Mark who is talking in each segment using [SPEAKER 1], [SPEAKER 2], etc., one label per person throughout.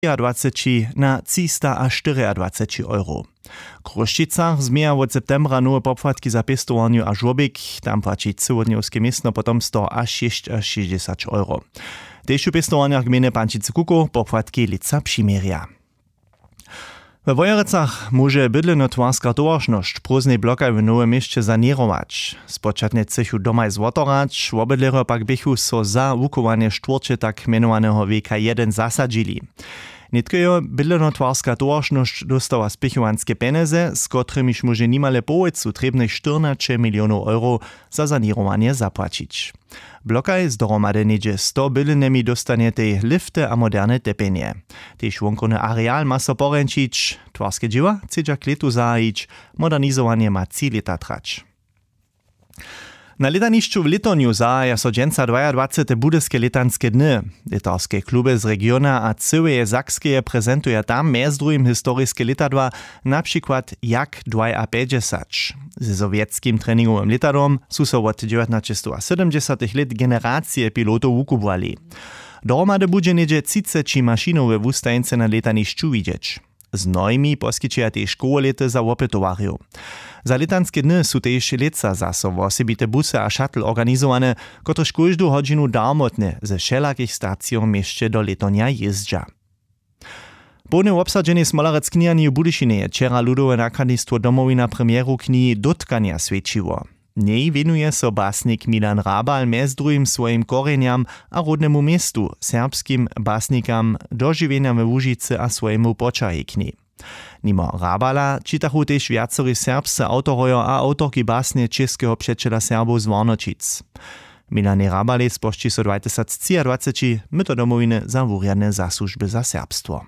[SPEAKER 1] 23 na 324 euro. W Kruščicach zmieja od septembra nowe popłatki za pestowanie a żłobik, tam płaci całodniowskie miestno potomstwo aż 60 euro. Też w pestowaniach gminy Pančice-Kuko popłatki lica przymieria. We Wojerecach może bydlenotwarska towarzność próżnej bloka w Nowym Mieście sanerować. Spočatne cechu domaj złotorać, obydlero pak bychu so za wukowanie sztwórcze tak mianowanego WK1 zasadzili. Nitko bydlenotwarska towarzność dostała spichowanskie pieniądze, z którymiż może niemale połowcu trebnych 14 milionów euro za sanerowanie zapłacić. Blokaj z dohromady niedzie 100 bydlenemi dostanie tej lifty a moderne tepenie. Tež wonkony areal ma so poręčić, twarskie dzieła chcedza k letu zahajić, modernizowanie ma 3 lata trać. Na letanišću v Litoniu zahaja so dženca 22. budyskie letanskie dny. Litarskie kluby z regiona a cyłeje Sakskeje prezentuje tam mez drugim historiskie letadła, na przykład jak 250. Ze sowieckim treningowym letadom su so od 1970 lat generacje pilotów ukubwali. Dohromady bude niedzie 30 maszinowe wustajence na letanišću widzieć. Z nojmi poskyčia tej školete za opytowarju. Za letanske dny su tež leca zaso wosebite busy a shuttle organizowane, kotrež každú hodinu darmotne ze všelakých stacijom mieście do Letonia jezdža. Połne obsadzenie Smolarec knihani v Budyšinie je včera ľudové nakladnictwo Domowina premiéru knihy Dotkania svedčiło. Nej venuje so básnik Milan Rabal mez druhým svojim korenjam a rodnemu miestu, serbskim básnikam, doživenjam v Łužice a svojemu počahekni. Nimo Rabala čitachu tež viacerí serbscy autorojo a autorky básne českého přečela Serbov z Varnočic. Milane Rabale spošči so 2023 myto Domowiny za wurjadne zasłużby za serbstwo.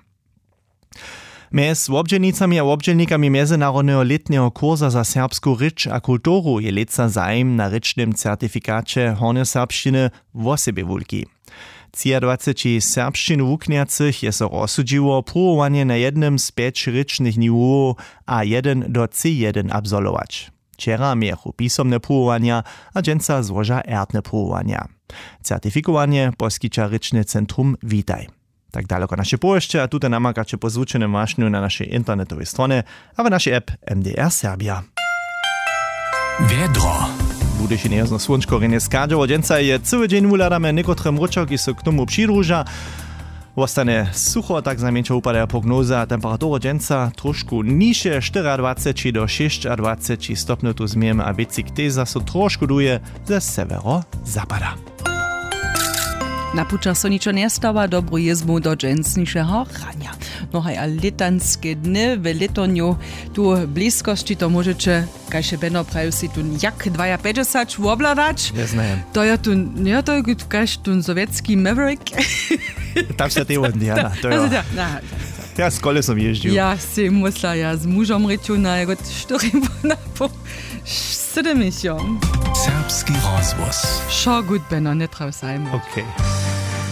[SPEAKER 1] Mez obdźelnicami a obdźelnikami Międzynarodnego letniego kursa za serbsku rycz a kulturu je leca zajem na rycznym certifikacie hornje serbšćiny wosebje wulki. 23 serbšćinu wukniacych je so rozsudziło próbowanie na jednym z 5 rycznych niveauów A1 do C1 absolwować. Wczera miechu pisomne próbowania a dżęca złoża erdne próbowania. Certifikowanie poskyča ryczne centrum Witaj. Tak daleko naše poješte a tuto namakače pozvučene mašinu na našej internetovej strone a v našej app MDR Serbia.
[SPEAKER 2] Vedro.
[SPEAKER 1] Budyši nejazno slunčko rene skadžovo dženca je celý deň uľadáme nekotre mručo, ki so k tomu přidruža. Ostane sucho, tak znamenčo upadaja prognoza a temperatúra dženca trošku nižšie 24 do 26 stopňov tu zmieme a vecik teza so trošku duje ze severo-zapada.
[SPEAKER 3] Napuča so ničo nestava, dobru jezmu do džencnišeho rania. No haj a letanske dny v Letoniu tu bliskosti to môžete, kajše Beno prajú si tu jak 250 obladať.
[SPEAKER 1] Ja znajem.
[SPEAKER 3] To je tu, nie to je kajš tu sovětský Maverick.
[SPEAKER 1] Tam sa ty Indiana, to je. Ja s kolesom ježdil.
[SPEAKER 3] Ja si musela, ja s mužom reču na jego 4 po 7
[SPEAKER 2] Serbski rozvoz.
[SPEAKER 3] Šo gut, Beno, ne trav sajmo.
[SPEAKER 1] Okay.